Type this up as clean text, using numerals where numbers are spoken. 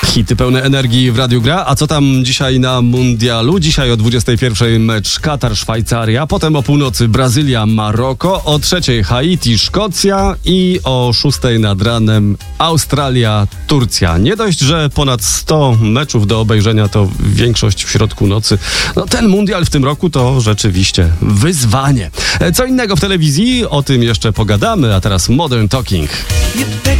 Hity pełne energii w Radiu Gra. A co tam dzisiaj na mundialu? Dzisiaj o 21:00 mecz Katar-Szwajcaria, potem o północy Brazylia-Maroko, o 3:00 Haiti-Szkocja i o 6:00 nad ranem Australia-Turcja. Nie dość, że ponad 100 meczów do obejrzenia to większość w środku nocy. No ten mundial w tym roku to rzeczywiście wyzwanie. Co innego w telewizji? O tym jeszcze pogadamy, a teraz Modern Talking.